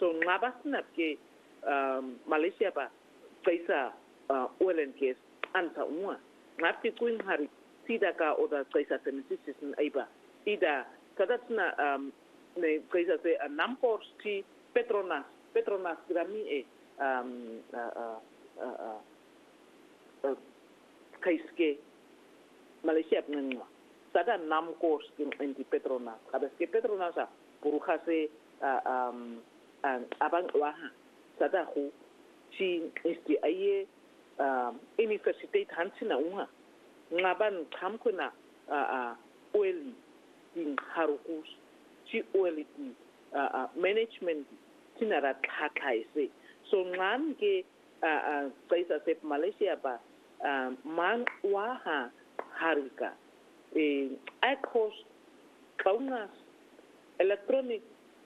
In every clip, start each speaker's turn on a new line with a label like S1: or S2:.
S1: so ngabasnap ke Malaysia ba kaisa oil and gas ansa umwa ngapti kuin hari tidak ka oda kaisa sensisis aiba ida kadatna ne kaisa se nampors ti Petronas grami kaiske Malaysia pnengwa sada namkors di Petronas abeske Petronas puruhase abang waha sada hu si isti aye university hansina unha ngaban kamkuna oil din harukus si oil di management tinara thakaise so ngan ke kaisa se Malaysia ba man waha harika akos kaunas electronic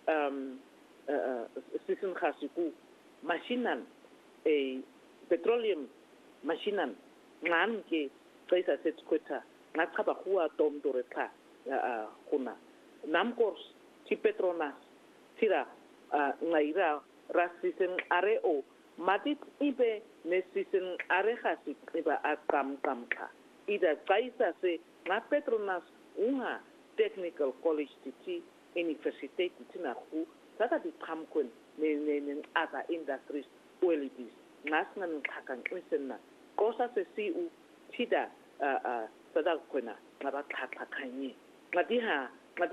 S1: system khasiku machinan petroleum machinan ngan ke kaisa se kweta ngakaba huwa domdoreka kuna namkors ti Petronas tira ngaira rasisen areo matit ibe nesisen arehasi iba akam kamka ida kaisa se na Petronas unha technical college ti university tina hu tata di kamkun ne other industries oilidis nasnan kakan isenna kosa se siu tida tada kuna ngaba kakakanye ngadiha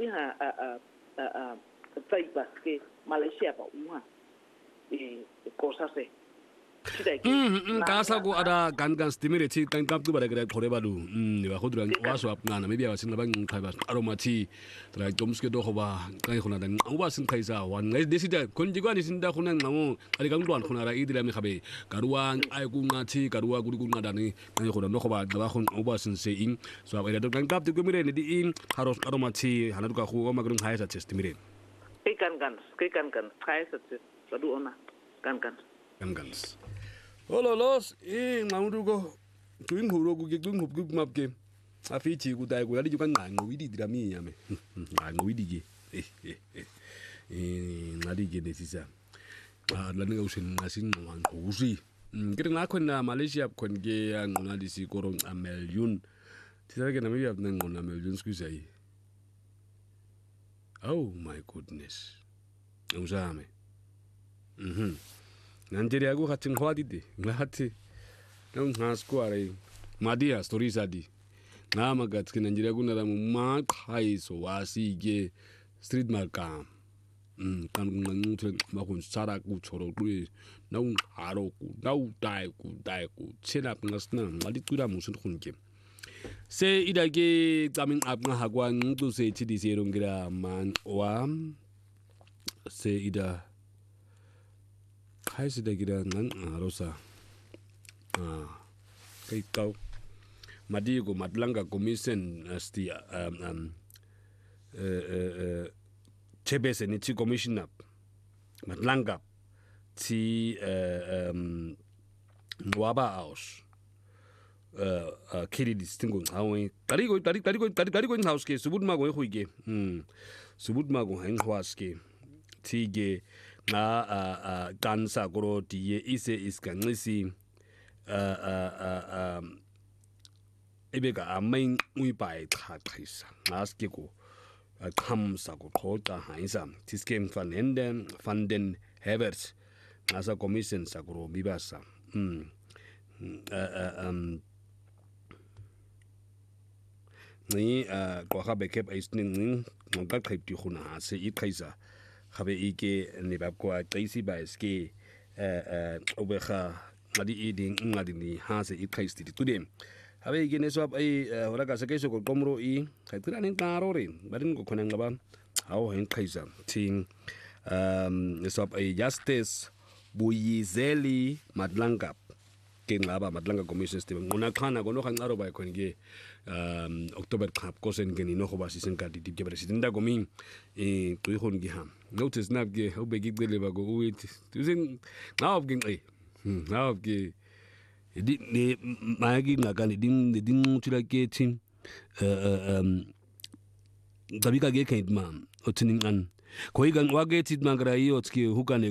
S1: taibaske Malaysia ba unha kosa se
S2: kasa ko ada kan stimulate kan kap tu bada khore balu ba khudran waso apna maybe wa sin labang khai ba aromati tra jomske do khoba kai khona dan uba sin khai sa wan ngai desida kon jigwa ni sin da khona ngamo ari kan duan khona ra idila mi khabe karuan ai ku ngati karua guri ku ngada ni kai khona no khoba da khon uba sin se in so ba da kan kap tu ko mire ni di in haros aromati hanadu ka khu ma grung khai sa stimulate
S1: kan khai sa sadu ona kan
S2: Ololos ngaurugo tuing huro gu gig dung gu map ke afichi gu dai gu ali jukan ngango widi drami yame ngango widi ge ngadi ge desisa la nga usin ngasin wan usi kire na khona Malaysia khon ge ngona disi korong amelyun tisage na mi yapna ngona amelyun skusai oh my goodness usame Nigeria go hatin hwadide ngati nang hasko are madia stories adi na magat ke Nigeria go na ma khai so wasi ge street marka kan ngutre ma kun sara ku choro ku na un haro ku dai ku chena ngasna mali tura musun khunke se idage tamin apna hagwa ndu se chidi se rongira man wa se ida kaisi da gida nan arosa kai kau madigo madlanga commission asti chebese ni chi commissioner madlanga ti waba aus kiri distingo hawe tarigo house ke subut mago huige subut mago hang hwaske tige na kansa goro die ise iskanisi ebeka amain uibai khaisa aske ko khamsa ko khota haisa tiskem fanden havers asa commission sagro bibasa ni ko khabe kep aisning ngka khaipti khuna se I khaisa khabe ike ni bab ko taisi ba ske obekha ngadi iding ngadi ni ha se I khaisti tudem habe ike ne swap ai horaga se keso ko komro I khaitra nin karo re barin ko khona ngaba hawo hen khaisa ting swap ai justice buyizeli madlanga ngaba madlanga commission system ngona khana gono khang aro ba khon ge october khap ko sen geni no khoba sisen ka di ge president da gomi to khon gi ham notice nab ge ho be gi gele ba go wait tuzen now ge now ge di ne ma gi na kan din tira ke tin tabi ka ge kaid ma otinin an ko igan wa ge tit ma gra yi otske hukane